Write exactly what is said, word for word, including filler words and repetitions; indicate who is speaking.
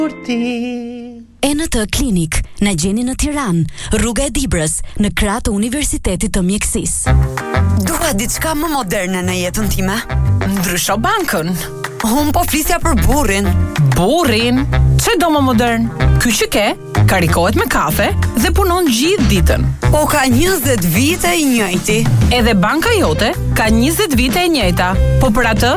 Speaker 1: E në të klinik, në gjeni në Tiranë, rruga e Dibrës, në krah të Universitetit të Mjekësisë.
Speaker 2: Dua diçka më moderne në jetën time.
Speaker 3: Ndrysho bankën.
Speaker 2: Unë po flisja për burrin.
Speaker 3: Burrin? Çe do më modern? Ky që ke, karikohet me kafe dhe punon gjithë ditën.
Speaker 2: Po ka njëzet vite i njëjti.
Speaker 3: Edhe banka jote ka njëzet vite e njëjta. Po për atë